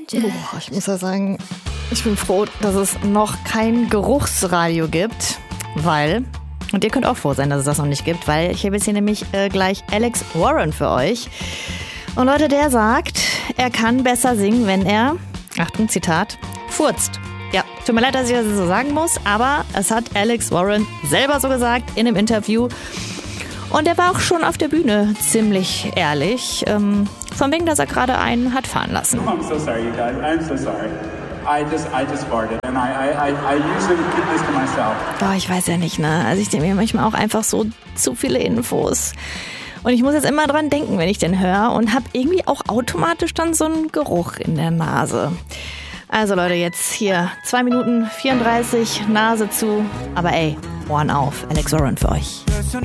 Ich muss ja sagen, ich bin froh, dass es noch kein Geruchsradio gibt, weil, und ihr könnt auch froh sein, dass es das noch nicht gibt, weil ich habe jetzt hier nämlich gleich Alex Warren für euch. Und Leute, der sagt, er kann besser singen, wenn er, Achtung, Zitat, furzt. Ja, tut mir leid, dass ich das so sagen muss, aber es hat Alex Warren selber so gesagt in einem Interview. Und er war auch schon auf der Bühne ziemlich ehrlich, von wegen, dass er gerade einen hat fahren lassen. I'm so sorry, you guys. I'm so sorry. I just farted and I usually keep this to myself. Boah, ich weiß ja nicht, ne? Also ich denke mir manchmal auch einfach so zu viele Infos. Und ich muss jetzt immer dran denken, wenn ich den höre und habe irgendwie auch automatisch dann so einen Geruch in der Nase. Also Leute, jetzt hier 2 Minuten 34, Nase zu. Aber ey, Ohren auf, Alex Warren für euch. Listen